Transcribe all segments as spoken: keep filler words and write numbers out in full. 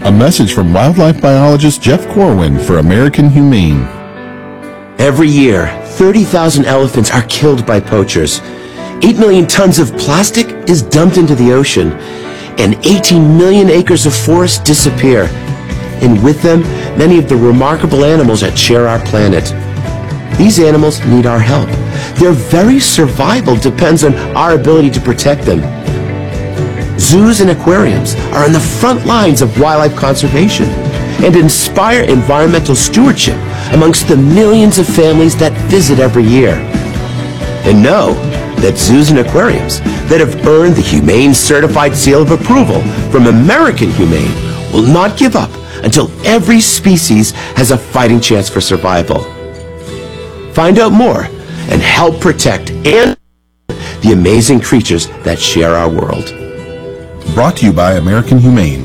A message from wildlife biologist Jeff Corwin for American Humane. Every year, thirty thousand elephants are killed by poachers. eight million tons of plastic is dumped into the ocean, and eighteen million acres of forest disappear. And with them, many of the remarkable animals that share our planet. These animals need our help. Their very survival depends on our ability to protect them. Zoos and aquariums are on the front lines of wildlife conservation and inspire environmental stewardship amongst the millions of families that visit every year. And know that zoos and aquariums that have earned the Humane Certified Seal of Approval from American Humane will not give up until every species has a fighting chance for survival. Find out more and help protect and the amazing creatures that share our world. Brought to you by American Humane.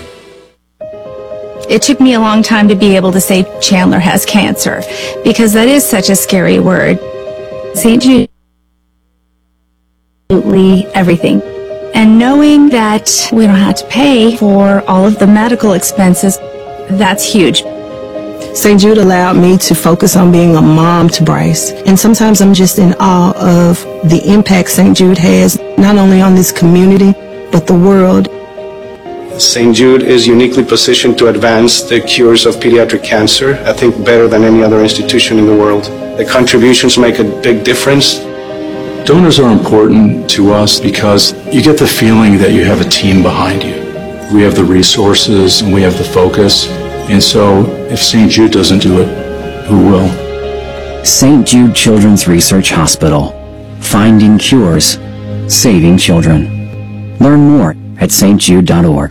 It took me a long time to be able to say Chandler has cancer, because that is such a scary word. Saint Jude, absolutely everything. And knowing that we don't have to pay for all of the medical expenses, that's huge. Saint Jude allowed me to focus on being a mom to Bryce. And sometimes I'm just in awe of the impact Saint Jude has, not only on this community, but the world. Saint Jude is uniquely positioned to advance the cures of pediatric cancer, I think better than any other institution in the world. The contributions make a big difference. Donors are important to us because you get the feeling that you have a team behind you. We have the resources and we have the focus. And so if Saint Jude doesn't do it, who will? Saint Jude Children's Research Hospital. Finding cures. Saving children. Learn more at s t jude dot org.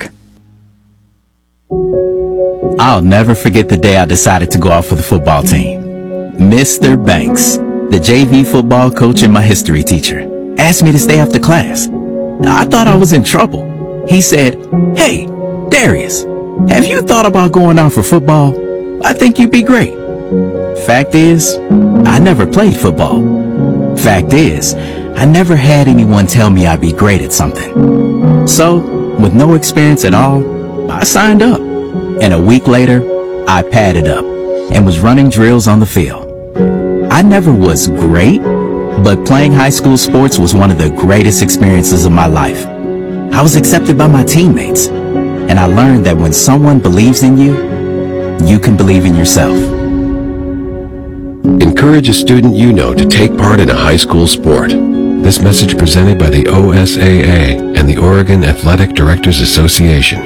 I'll never forget the day I decided to go out for the football team. Mister Banks, the J V football coach and my history teacher, asked me to stay after class. I thought I was in trouble. He said, "Hey, Darius, have you thought about going out for football? I think you'd be great." Fact is, I never played football. Fact is, I never had anyone tell me I'd be great at something. So, with no experience at all, I signed up. And a week later, I padded up and was running drills on the field. I never was great, but playing high school sports was one of the greatest experiences of my life. I was accepted by my teammates, and I learned that when someone believes in you, you can believe in yourself. Encourage a student you know to take part in a high school sport. This message presented by the O S A A and the Oregon Athletic Directors Association.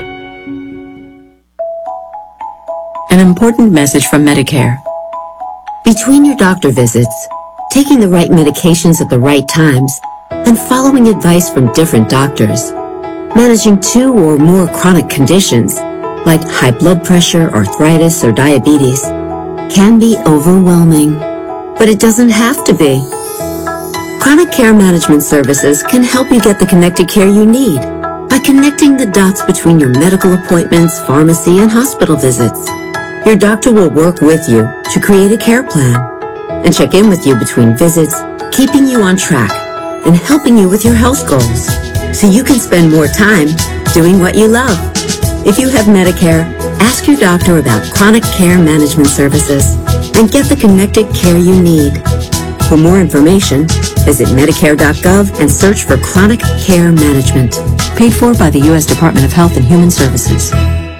An important message from Medicare. Between your doctor visits, taking the right medications at the right times, and following advice from different doctors, managing two or more chronic conditions, like high blood pressure, arthritis, or diabetes, can be overwhelming. But it doesn't have to be. Chronic Care Management Services can help you get the connected care you need by connecting the dots between your medical appointments, pharmacy, and hospital visits. Your doctor will work with you to create a care plan and check in with you between visits, keeping you on track and helping you with your health goals so you can spend more time doing what you love. If you have Medicare, ask your doctor about Chronic Care Management Services and get the connected care you need. For more information, visit Medicare dot gov and search for Chronic Care Management. Paid for by the U S Department of Health and Human Services.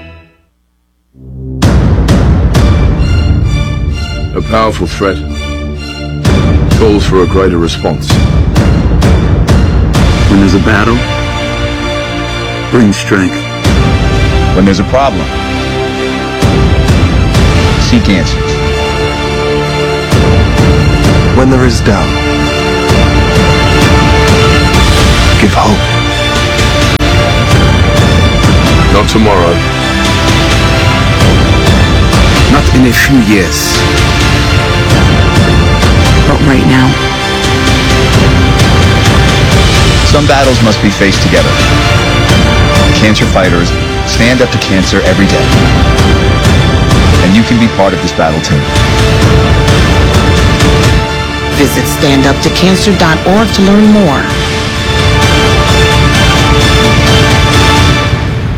A powerful threat calls for a greater response. When there's a battle, bring strength. When there's a problem, seek answers. When there is doubt, give hope. Not tomorrow. Not in a few years. But right now. Some battles must be faced together. Cancer fighters stand up to cancer every day. And you can be part of this battle too. Visit stand up to cancer dot org to learn more.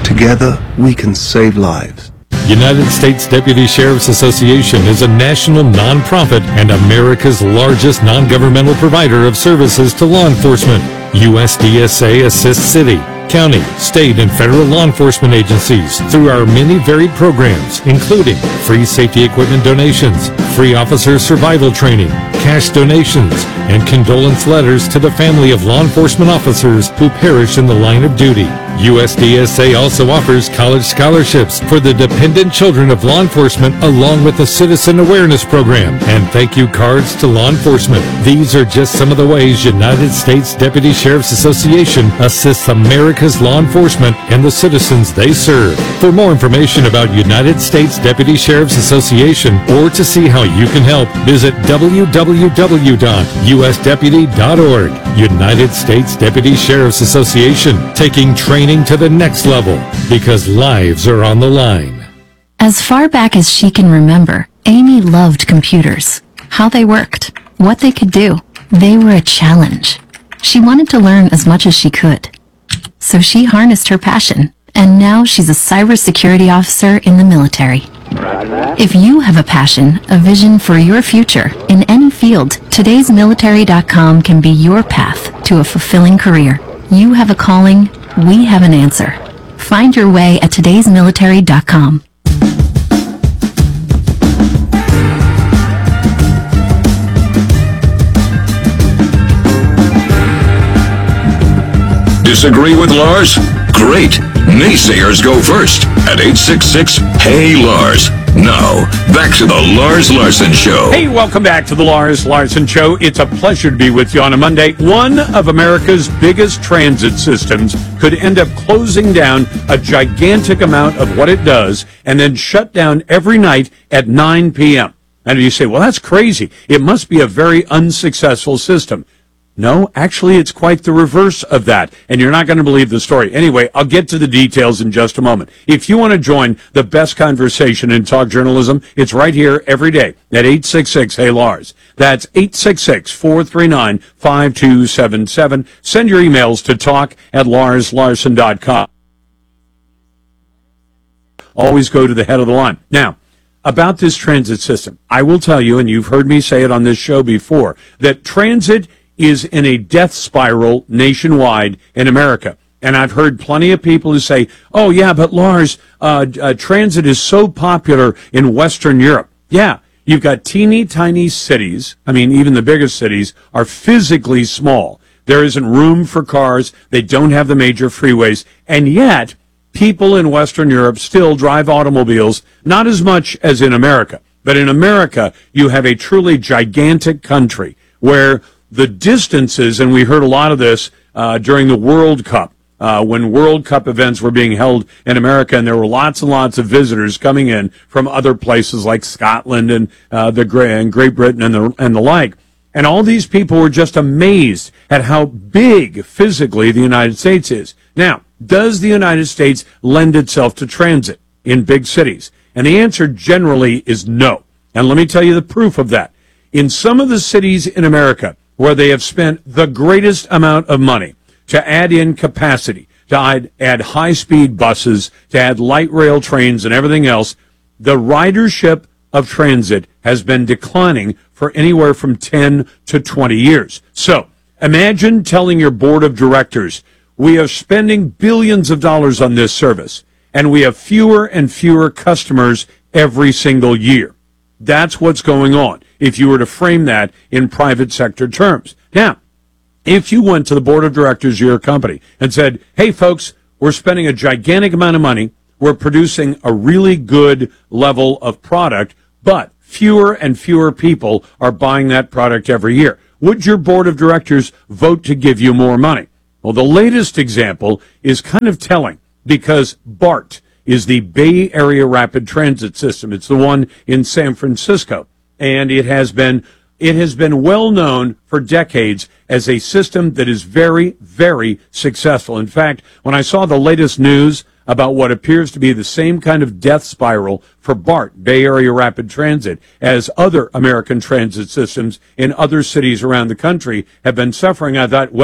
Together, we can save lives. United States Deputy Sheriff's Association is a national nonprofit and America's largest non-governmental provider of services to law enforcement. U S D S A assists city, county, state, and federal law enforcement agencies through our many varied programs, including free safety equipment donations, free officer survival training, cash donations, and condolence letters to the family of law enforcement officers who perish in the line of duty. U S D S A also offers college scholarships for the dependent children of law enforcement, along with a citizen awareness program and thank you cards to law enforcement. These are just some of the ways United States Deputy Sheriff's Association assists America's law enforcement and the citizens they serve. For more information about United States Deputy Sheriff's Association or to see how you can help, visit w w w dot u s deputy dot org. United States Deputy Sheriff's Association, taking training to the next level because lives are on the line. As far back as she can remember, Amy loved computers, how they worked, what they could do. They were a challenge. She wanted to learn as much as she could. So she harnessed her passion, and now she's a cybersecurity officer in the military. If you have a passion, a vision for your future in any field, todays military dot com can be your path to a fulfilling career. You have a calling, we have an answer. Find your way at todays military dot com. Disagree with Lars? Great! Naysayers go first at eight six six, hey Lars. Now, back to the Lars Larson Show. Hey, welcome back to the Lars Larson Show. It's a pleasure to be with you on a Monday. One of America's biggest transit systems could end up closing down a gigantic amount of what it does and then shut down every night at nine p.m. And you say, well, that's crazy. It must be a very unsuccessful system. No, actually, it's quite the reverse of that, and you're not going to believe the story. Anyway, I'll get to the details in just a moment. If you want to join the best conversation in talk journalism, it's right here every day at eight six six, hey Lars. That's eight six six, four three nine, five two seven seven. Send your emails to talk at lars larson dot com. Always go to the head of the line. Now, about this transit system, I will tell you, and you've heard me say it on this show before, that transit is in a death spiral nationwide in America. And I've heard plenty of people who say, oh, yeah, but Lars, uh, uh, transit is so popular in Western Europe. Yeah, you've got teeny tiny cities. I mean, even the biggest cities are physically small. There isn't room for cars. They don't have the major freeways. And yet, people in Western Europe still drive automobiles, not as much as in America. But in America, you have a truly gigantic country where the distances, and we heard a lot of this uh, during the World Cup, uh, when World Cup events were being held in America, and there were lots and lots of visitors coming in from other places like Scotland and uh, the and Great Britain and the and the like. And all these people were just amazed at how big physically the United States is. Now, does the United States lend itself to transit in big cities? And the answer generally is no. And let me tell you the proof of that. In some of the cities in America where they have spent the greatest amount of money to add in capacity, to add, add high-speed buses, to add light rail trains and everything else, the ridership of transit has been declining for anywhere from ten to twenty years. So imagine telling your board of directors, we are spending billions of dollars on this service, and we have fewer and fewer customers every single year. That's what's going on, if you were to frame that in private sector terms. Now, if you went to the board of directors of your company and said, hey, folks, we're spending a gigantic amount of money, we're producing a really good level of product, but fewer and fewer people are buying that product every year, would your board of directors vote to give you more money? Well, the latest example is kind of telling, because BART is the Bay Area Rapid Transit System. It's the one in San Francisco, and it has been it has been well known for decades as a system that is very, very successful. In fact, when I saw the latest news about what appears to be the same kind of death spiral for BART, Bay Area Rapid Transit, as other American transit systems in other cities around the country have been suffering, I thought, well,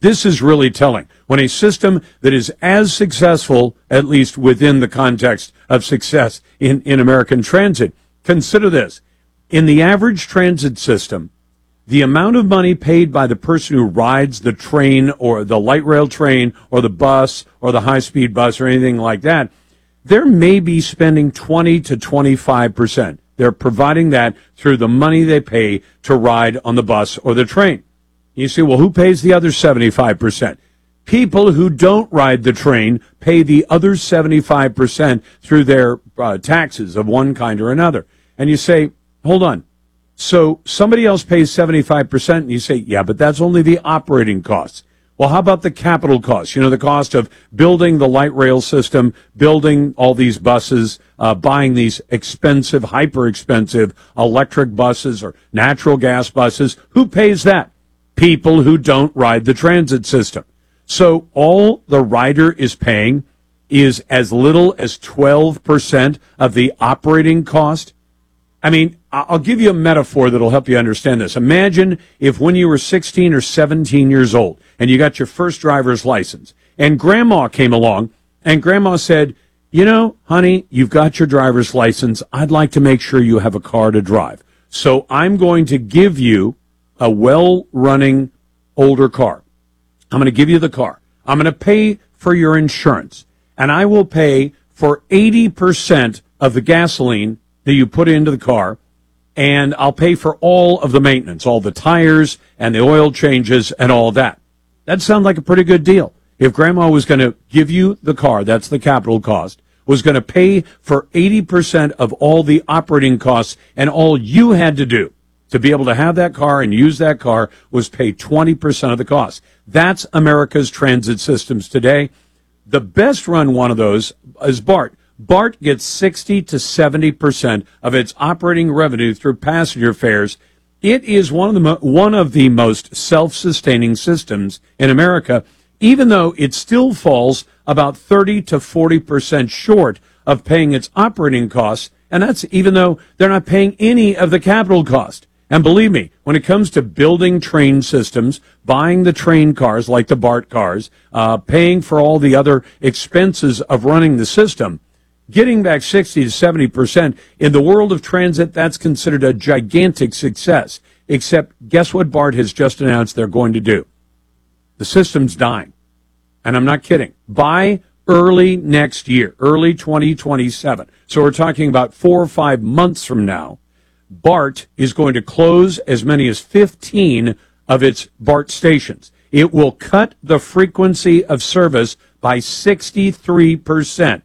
This is really telling. When a system that is as successful, at least within the context of success in, in American transit, consider this. In the average transit system, the amount of money paid by the person who rides the train or the light rail train or the bus or the high-speed bus or anything like that, they're maybe spending twenty to twenty-five percent. They're providing that through the money they pay to ride on the bus or the train. You say, well, who pays the other seventy-five percent? People who don't ride the train pay the other seventy-five percent through their uh, taxes of one kind or another. And you say, hold on. So somebody else pays seventy-five percent, and you say, yeah, but that's only the operating costs. Well, how about the capital costs? You know, the cost of building the light rail system, building all these buses, uh, buying these expensive, hyper-expensive electric buses or natural gas buses. Who pays that? People who don't ride the transit system. So all the rider is paying is as little as twelve percent of the operating cost. I mean, I'll give you a metaphor that'll help you understand this. Imagine if when you were sixteen or seventeen years old and you got your first driver's license and grandma came along and grandma said, you know, honey, you've got your driver's license. I'd like to make sure you have a car to drive. So I'm going to give you a well-running older car. I'm going to give you the car. I'm going to pay for your insurance. And I will pay for eighty percent of the gasoline that you put into the car, and I'll pay for all of the maintenance, all the tires and the oil changes and all that. That sounds like a pretty good deal. If grandma was going to give you the car, that's the capital cost, was going to pay for eighty percent of all the operating costs, and all you had to do to be able to have that car and use that car was pay twenty percent of the cost. That's America's transit systems today. The best run one of those is BART. BART gets sixty to seventy percent of its operating revenue through passenger fares. It is one of the mo- one of the most self-sustaining systems in America, even though it still falls about thirty to forty percent short of paying its operating costs, and that's even though they're not paying any of the capital cost. And believe me, when it comes to building train systems, buying the train cars like the BART cars, uh, paying for all the other expenses of running the system, getting back sixty to seventy percent in the world of transit, that's considered a gigantic success. Except, guess what BART has just announced they're going to do? The system's dying. And I'm not kidding. By early next year, early twenty twenty-seven, so we're talking about four or five months from now, BART is going to close as many as fifteen of its BART stations. It will cut the frequency of service by sixty-three percent.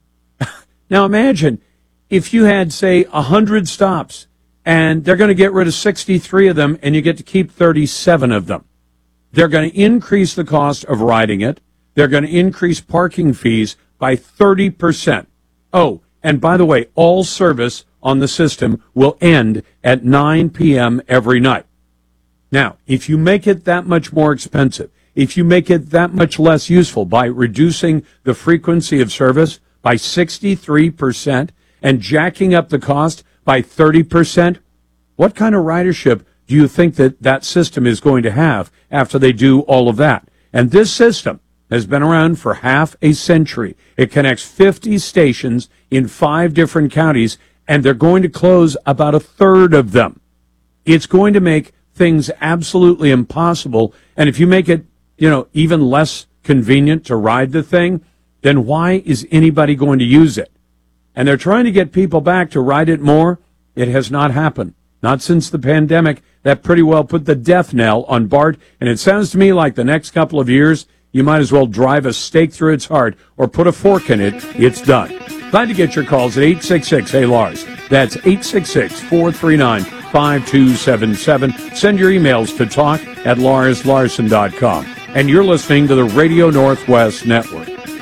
Now imagine if you had, say, one hundred stops, and they're going to get rid of sixty-three of them, and you get to keep thirty-seven of them. They're going to increase the cost of riding it. They're going to increase parking fees by thirty percent. Oh, and by the way, all service on the system will end at nine p.m. every night. Now, if you make it that much more expensive, if you make it that much less useful by reducing the frequency of service by sixty-three percent and jacking up the cost by thirty percent, what kind of ridership do you think that that system is going to have after they do all of that? And this system has been around for half a century. It connects fifty stations in five different counties, and they're going to close about a third of them. It's going to make things absolutely impossible, and if you make it, you know, even less convenient to ride the thing, then why is anybody going to use it? And they're trying to get people back to ride it more. It has not happened. Not since the pandemic. That pretty well put the death knell on BART, and it sounds to me like the next couple of years, you might as well drive a stake through its heart or put a fork in it. It's done. Glad to get your calls at eight six six, hey Lars. That's eight six six, four three nine, five two seven seven. Send your emails to talk at lars larson dot com. And you're listening to the Radio Northwest Network.